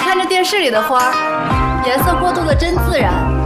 看着电视里的花，颜色过渡的真自然。